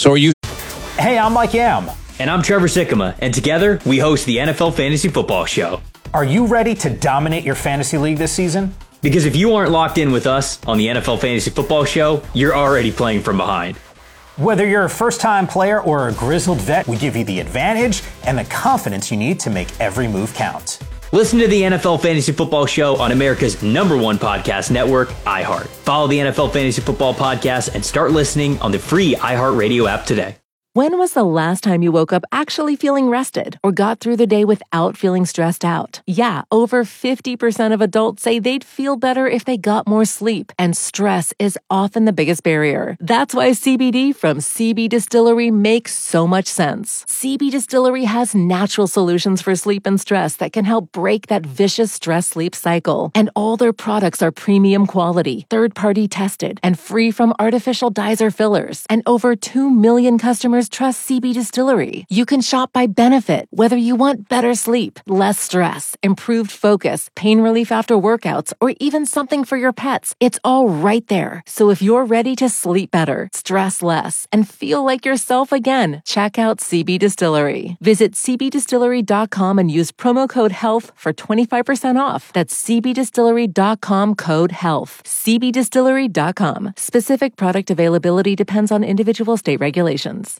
So are you? Hey, I'm Mike Yam. And I'm Trevor Sikkema, and together we host the NFL Fantasy Football Show. Are you ready to dominate your fantasy league this season? Because if you aren't locked in with us on the NFL Fantasy Football Show, you're already playing from behind. Whether you're a first-time player or a grizzled vet, we give you the advantage and the confidence you need to make every move count. Listen to the NFL Fantasy Football Show on America's #1 podcast network, iHeart. Follow the NFL Fantasy Football Podcast and start listening on the free iHeartRadio app today. When was the last time you woke up actually feeling rested or got through the day without feeling stressed out? Yeah, over 50% of adults say they'd feel better if they got more sleep, and stress is often the biggest barrier. That's why CBD from CB Distillery makes so much sense. CB Distillery has natural solutions for sleep and stress that can help break that vicious stress-sleep cycle. And all their products are premium quality, third-party tested, and free from artificial dyes or fillers. And over 2 million customers trust CB Distillery. You can shop by benefit, whether you want better sleep, less stress, improved focus, pain relief after workouts, or even something for your pets. It's all right there. So if you're ready to sleep better, stress less, and feel like yourself again, check out CB Distillery. Visit cbdistillery.com and use promo code HEALTH for 25% off. That's cbdistillery.com, code HEALTH. cbdistillery.com. Specific product availability depends on individual state regulations.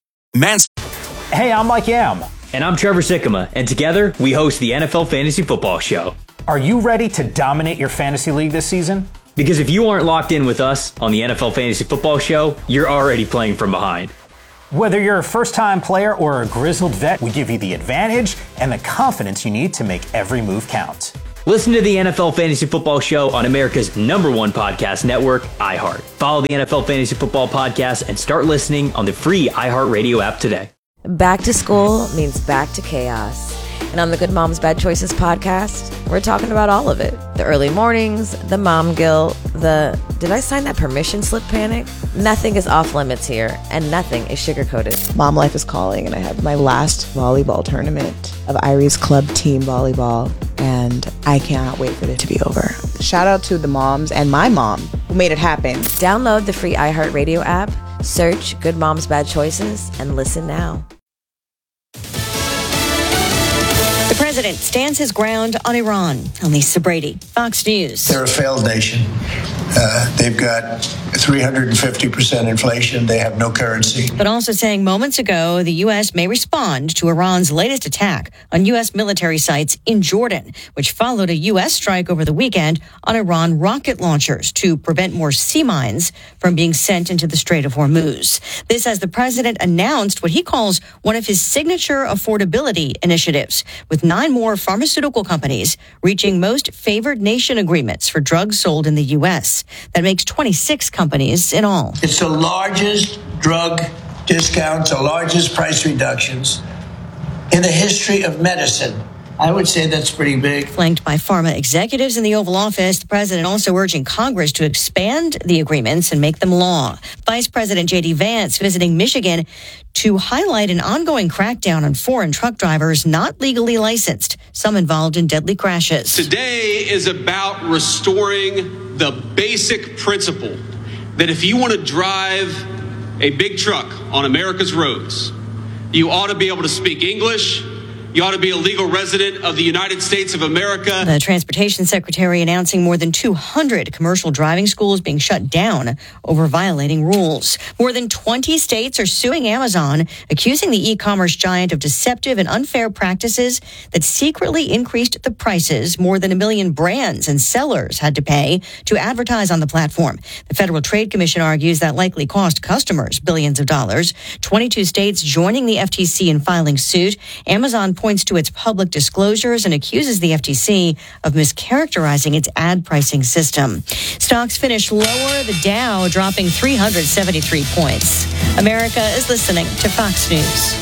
Hey, I'm Mike Yam. And I'm Trevor Sikkema, and together we host the NFL Fantasy Football Show. Are you ready to dominate your fantasy league this season? Because if you aren't locked in with us on the NFL Fantasy Football Show, you're already playing from behind. Whether you're a first-time player or a grizzled vet, we give you the advantage and the confidence you need to make every move count. Listen to the NFL Fantasy Football Show on America's #1 podcast network, iHeart. Follow the NFL Fantasy Football Podcast and start listening on the free iHeartRadio app today. Back to school means back to chaos. And on the Good Moms Bad Choices podcast, we're talking about all of it. The early mornings, the mom guilt, the did I sign that permission slip panic? Nothing is off limits here, and nothing is sugar-coated. Mom life is calling, and I have my last volleyball tournament of Irie's club team volleyball, and I cannot wait for it to be over. Shout out to the moms and my mom who made it happen. Download the free iHeartRadio app, search Good Moms Bad Choices, and listen now. The president stands his ground on Iran. Lisa Brady, Fox News. They're a failed nation. They've got 350% inflation. They have no currency. But also saying moments ago, the U.S. may respond to Iran's latest attack on U.S. military sites in Jordan, which followed a U.S. strike over the weekend on Iran rocket launchers to prevent more sea mines from being sent into the Strait of Hormuz. This as the president announced what he calls one of his signature affordability initiatives, with 9 more pharmaceutical companies reaching most favored nation agreements for drugs sold in the U.S. That makes 26 companies in all. It's the largest drug discounts, the largest price reductions in the history of medicine. I would say that's pretty big. Flanked by pharma executives in the Oval Office, the president also urging Congress to expand the agreements and make them law. Vice President J.D. Vance visiting Michigan to highlight an ongoing crackdown on foreign truck drivers not legally licensed, some involved in deadly crashes. Today is about restoring the basic principle that if you want to drive a big truck on America's roads, you ought to be able to speak English. You ought to be a legal resident of the United States of America. The transportation secretary announcing more than 200 commercial driving schools being shut down over violating rules. More than 20 states are suing Amazon, accusing the e-commerce giant of deceptive and unfair practices that secretly increased the prices more than 1 million brands and sellers had to pay to advertise on the platform. The Federal Trade Commission argues that likely cost customers billions of dollars. 22 states joining the FTC in filing suit. Amazon points to its public disclosures and accuses the FTC of mischaracterizing its ad pricing system. Stocks finish lower, the Dow dropping 373 points. America is listening to Fox News.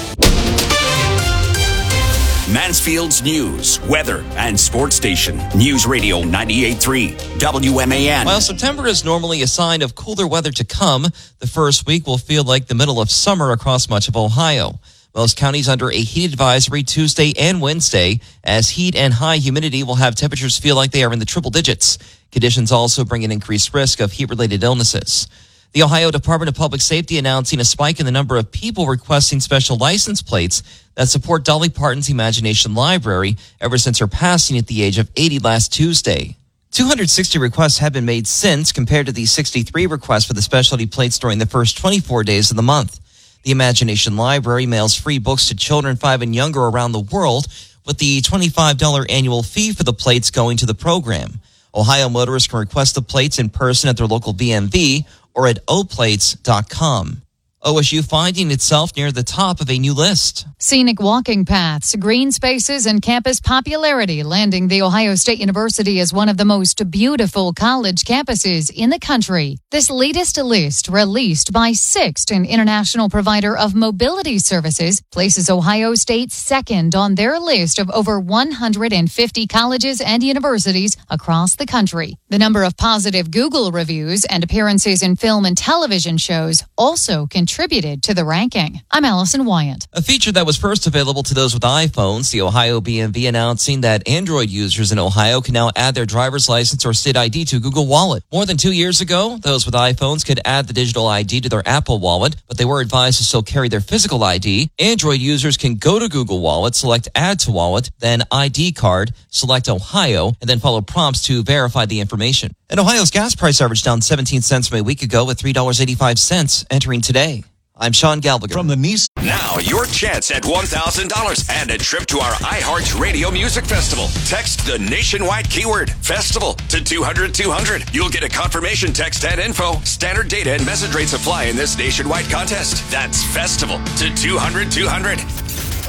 Mansfield's news, weather, and sports station. News Radio 98.3 WMAN. While September is normally a sign of cooler weather to come, the first week will feel like the middle of summer across much of Ohio. Most counties under a heat advisory Tuesday and Wednesday, as heat and high humidity will have temperatures feel like they are in the triple digits. Conditions also bring an increased risk of heat-related illnesses. The Ohio Department of Public Safety announcing a spike in the number of people requesting special license plates that support Dolly Parton's Imagination Library ever since her passing at the age of 80 last Tuesday. 260 requests have been made since, compared to the 63 requests for the specialty plates during the first 24 days of the month. The Imagination Library mails free books to children 5 and younger around the world, with the $25 annual fee for the plates going to the program. Ohio motorists can request the plates in person at their local BMV or at oplates.com. OSU finding itself near the top of a new list. Scenic walking paths, green spaces, and campus popularity landing The Ohio State University as one of the most beautiful college campuses in the country. This latest list, released by Sixt, an international provider of mobility services, places Ohio State second on their list of over 150 colleges and universities across the country. The number of positive Google reviews and appearances in film and television shows also contributed to the ranking. I'm Allison Wyant. A feature that was first available to those with iPhones, the Ohio BMV announcing that Android users in Ohio can now add their driver's license or state ID to Google Wallet. More than 2 years ago, those with iPhones could add the digital ID to their Apple Wallet, but they were advised to still carry their physical ID. Android users can go to Google Wallet, select Add to Wallet, then ID card, select Ohio, and then follow prompts to verify the information. And Ohio's gas price averaged down 17 cents from a week ago with $3.85 entering today. I'm Sean Gallagher. From the Nissan. Now, your chance at $1,000 and a trip to our iHeart Radio Music Festival. Text the nationwide keyword FESTIVAL to 200-200. You'll get a confirmation text and info. Standard data and message rates apply in this nationwide contest. That's FESTIVAL to 200-200.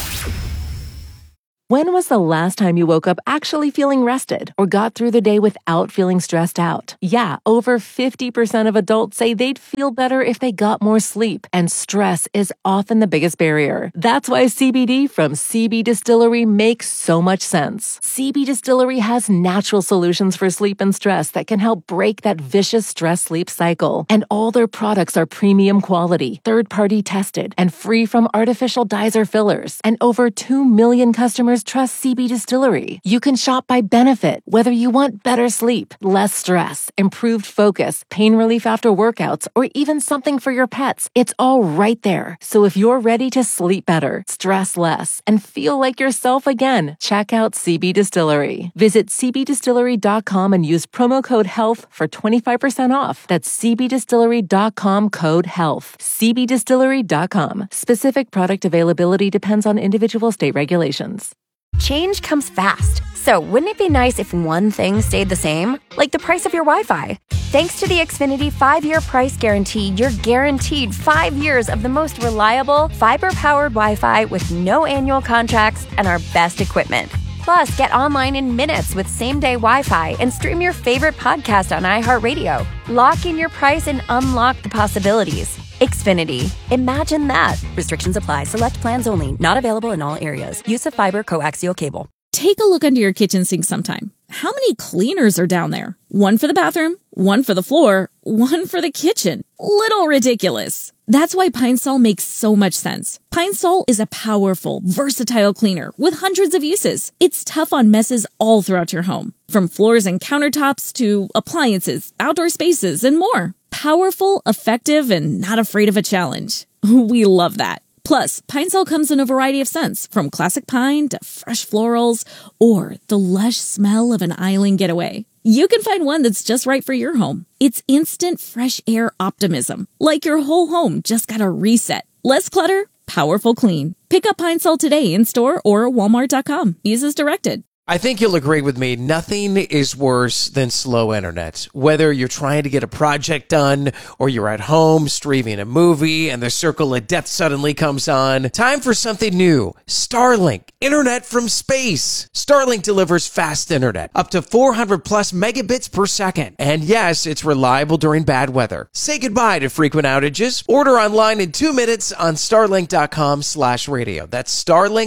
When was the last time you woke up actually feeling rested or got through the day without feeling stressed out? Yeah, over 50% of adults say they'd feel better if they got more sleep, and stress is often the biggest barrier. That's why CBD from CB Distillery makes so much sense. CB Distillery has natural solutions for sleep and stress that can help break that vicious stress-sleep cycle. And all their products are premium quality, third-party tested, and free from artificial dyes or fillers. And over 2 million customers trust CB Distillery. You can shop by benefit, whether you want better sleep, less stress, improved focus, pain relief after workouts, or even something for your pets. It's all right there. So if you're ready to sleep better, stress less, and feel like yourself again, check out CB Distillery. Visit cbdistillery.com and use promo code HEALTH for 25% off. That's cbdistillery.com code HEALTH. cbdistillery.com. Specific product availability depends on individual state regulations. Change comes fast, so wouldn't it be nice if one thing stayed the same? Like the price of your Wi-Fi. Thanks to the Xfinity 5-year price guarantee, you're guaranteed 5 years of the most reliable, fiber-powered Wi-Fi with no annual contracts and our best equipment. Plus, get online in minutes with same-day Wi-Fi and stream your favorite podcast on iHeartRadio. Lock in your price and unlock the possibilities. Xfinity. Imagine that. Restrictions apply. Select plans only. Not available in all areas. Use of fiber coaxial cable. Take a look under your kitchen sink sometime. How many cleaners are down there? One for the bathroom, one for the floor, one for the kitchen. Little ridiculous. That's why Pine Sol makes so much sense. Pine Sol is a powerful, versatile cleaner with hundreds of uses. It's tough on messes all throughout your home, from floors and countertops to appliances, outdoor spaces, and more. Powerful, effective, and not afraid of a challenge. We love that. Plus, Pine Sol comes in a variety of scents, from classic pine to fresh florals, or the lush smell of an island getaway. You can find one that's just right for your home. It's instant fresh air optimism, like your whole home just got a reset. Less clutter, powerful clean. Pick up Pine Sol today in store or walmart.com. Use as directed. I think you'll agree with me. Nothing is worse than slow internet. Whether you're trying to get a project done or you're at home streaming a movie and the circle of death suddenly comes on, time for something new. Starlink, internet from space. Starlink delivers fast internet, up to 400 plus megabits per second. And yes, it's reliable during bad weather. Say goodbye to frequent outages. Order online in 2 minutes on starlink.com/radio. That's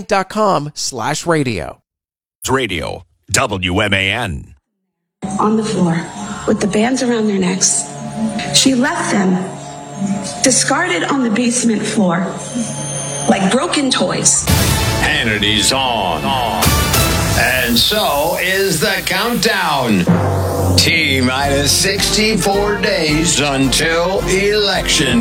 starlink.com/radio. Radio, WMAN. On the floor, with the bands around their necks. She left them discarded on the basement floor, like broken toys. Hannity's on. And so is the countdown. T-minus 64 days until Election